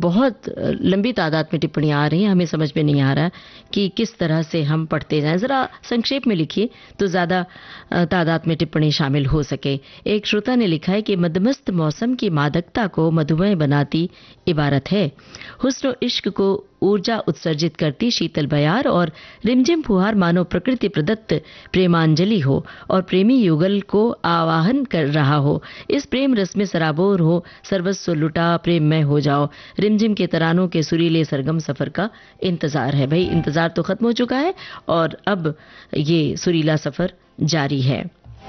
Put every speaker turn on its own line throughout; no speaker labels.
बहुत लंबी तादाद में टिप्पणियां आ रही हैं, हमें समझ में नहीं आ रहा कि किस तरह से हम पढ़ते जाएं। जरा संक्षेप में लिखिए तो ज्यादा तादाद में टिप्पणी शामिल हो सके। एक श्रोता ने लिखा है कि मदमस्त मौसम की मादकता को मधुमेह बनाती इबारत है, हुस्न इश्क को ऊर्जा उत्सर्जित करती शीतल बयार और रिमझिम फुहार मानो प्रकृति प्रदत्त प्रेमांजलि हो और प्रेमी युगल को आवाहन कर रहा हो। इस प्रेम रस में सराबोर हो, सर्वस्व लुटा प्रेम में हो जाओ। रिमझिम के तरानों के सुरीले सरगम सफर का इंतजार है। भाई इंतजार तो खत्म हो चुका है और अब ये सुरीला सफर जारी है।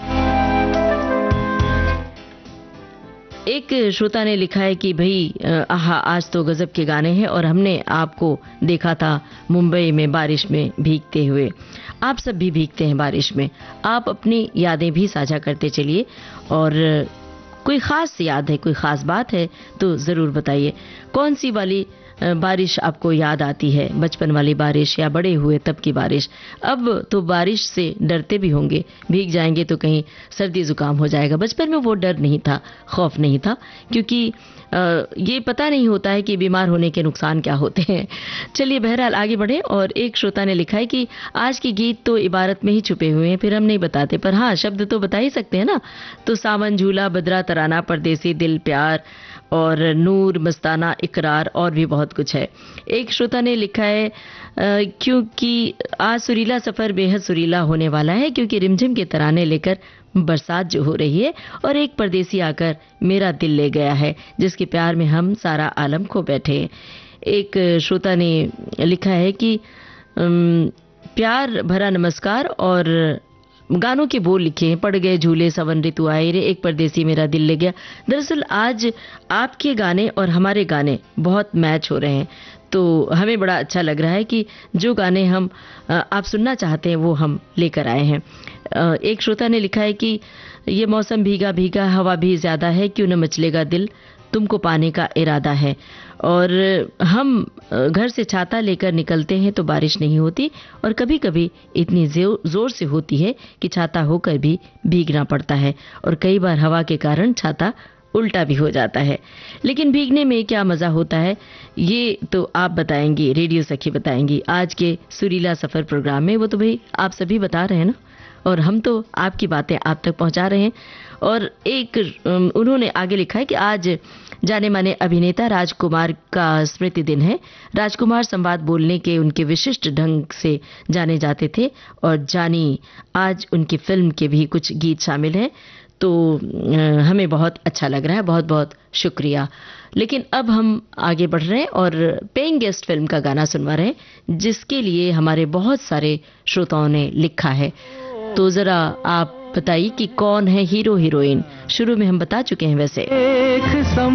एक श्रोता ने लिखा है कि भाई आहा, आज तो गजब के गाने हैं और हमने आपको देखा था मुंबई में बारिश में भीगते हुए। आप सब भी भीगते हैं बारिश में, आप अपनी यादें भी साझा करते चलिए और कोई खास याद है, कोई खास बात है तो जरूर बताइए। कौन सी वाली बारिश आपको याद आती है, बचपन वाली बारिश या बड़े हुए तब की बारिश? अब तो बारिश से डरते भी होंगे, भीग जाएंगे तो कहीं सर्दी जुकाम हो जाएगा। बचपन में वो डर नहीं था, खौफ नहीं था, क्योंकि ये पता नहीं होता है कि बीमार होने के नुकसान क्या होते हैं। चलिए बहरहाल आगे बढ़े। और एक श्रोता ने लिखा है कि आज के गीत तो इबारत में ही छुपे हुए हैं, फिर हम नहीं बताते, पर हाँ शब्द तो बता ही सकते हैं ना। तो सावन झूला, बदरा तराना, परदेसी दिल, प्यार और नूर, मस्ताना, इकरार और भी बहुत कुछ है। एक श्रोता ने लिखा है क्योंकि आज सुरीला सफर बेहद सुरीला होने वाला है, क्योंकि रिमझिम के तराने लेकर बरसात जो हो रही है और एक परदेसी आकर मेरा दिल ले गया है, जिसके प्यार में हम सारा आलम खो बैठे हैं। एक श्रोता ने लिखा है कि प्यार भरा नमस्कार और गानों के बोल लिखे हैं, पड़ गए झूले सवन ऋतु आए रे, एक परदेसी मेरा दिल ले गया। दरअसल आज आपके गाने और हमारे गाने बहुत मैच हो रहे हैं, तो हमें बड़ा अच्छा लग रहा है कि जो गाने हम आप सुनना चाहते हैं वो हम लेकर आए हैं। एक श्रोता ने लिखा है कि ये मौसम भीगा भीगा, हवा भी ज्यादा है, क्यों न मचलेगा दिल, तुमको पाने का इरादा है। और हम घर से छाता लेकर निकलते हैं तो बारिश नहीं होती, और कभी कभी इतनी जोर से होती है कि छाता होकर भी भीगना पड़ता है, और कई बार हवा के कारण छाता उल्टा भी हो जाता है। लेकिन भीगने में क्या मजा होता है ये तो आप बताएंगी, रेडियो सखी बताएंगी आज के सुरीला सफर प्रोग्राम में। वो तो भाई आप सभी बता रहे हैं ना, और हम तो आपकी बातें आप तक पहुंचा रहे हैं। और एक उन्होंने आगे लिखा है कि आज जाने माने अभिनेता राजकुमार का स्मृति दिन है। राजकुमार संवाद बोलने के उनके विशिष्ट ढंग से जाने जाते थे, और जानी आज उनकी फिल्म के भी कुछ गीत शामिल हैं, तो हमें बहुत अच्छा लग रहा है, बहुत बहुत शुक्रिया। लेकिन अब हम आगे बढ़ रहे हैं और पेइंग गेस्ट फिल्म का गाना सुनवा रहे हैं, जिसके लिए हमारे बहुत सारे श्रोताओं ने लिखा है। तो जरा आप बताइए कि कौन है हीरो हीरोइन। शुरू में हम बता चुके हैं वैसे।